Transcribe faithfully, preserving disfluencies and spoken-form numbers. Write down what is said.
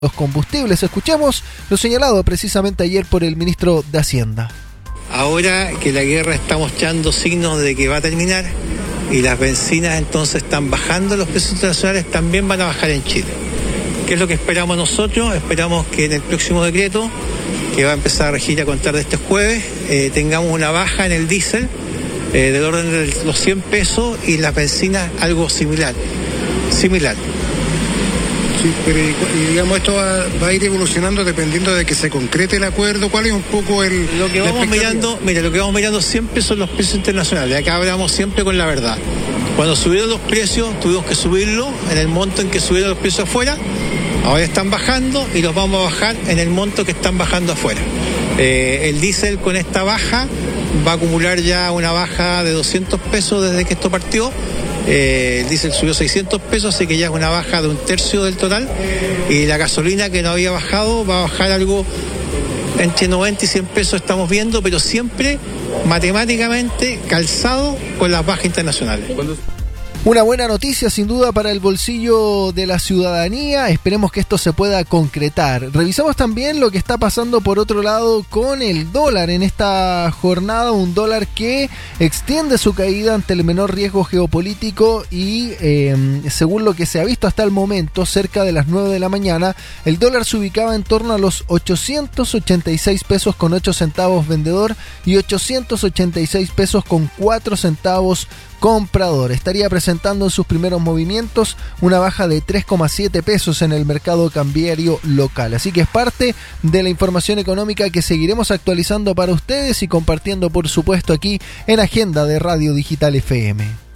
los combustibles. Escuchemos lo señalado precisamente ayer por el ministro de Hacienda. Ahora que la guerra está mostrando signos de que va a terminar y las bencinas entonces están bajando, los precios internacionales también van a bajar en Chile. ¿Qué es lo que esperamos nosotros? Esperamos que en el próximo decreto, que va a empezar a regir a contar de este jueves, eh, tengamos una baja en el diésel eh, del orden de los cien pesos y las bencinas algo similar. Similar. Sí, pero y, y digamos esto va, va a ir evolucionando dependiendo de que se concrete el acuerdo. ¿Cuál es un poco el lo que vamos mirando? Mira, lo que vamos mirando siempre son los precios internacionales. Acá hablamos siempre con la verdad. Cuando subieron los precios, tuvimos que subirlo en el monto en que subieron los precios afuera. Ahora están bajando y los vamos a bajar en el monto que están bajando afuera. Eh, el diésel con esta baja va a acumular ya una baja de doscientos pesos desde que esto partió. Eh, el diésel subió seiscientos pesos, así que ya es una baja de un tercio del total. Y la gasolina, que no había bajado, va a bajar algo entre noventa y cien pesos, estamos viendo, pero siempre matemáticamente calzado con las bajas internacionales. Una buena noticia sin duda para el bolsillo de la ciudadanía, esperemos que esto se pueda concretar. Revisamos también lo que está pasando por otro lado con el dólar en esta jornada, un dólar que extiende su caída ante el menor riesgo geopolítico y eh, según lo que se ha visto hasta el momento, cerca de las nueve de la mañana, el dólar se ubicaba en torno a los ochocientos ochenta y seis pesos con ocho centavos vendedor y ochocientos ochenta y seis pesos con cuatro centavos comprador. Estaría presentando en sus primeros movimientos una baja de tres coma siete pesos en el mercado cambiario local. Así que es parte de la información económica que seguiremos actualizando para ustedes y compartiendo, por supuesto, aquí en Agenda de Radio Digital F M.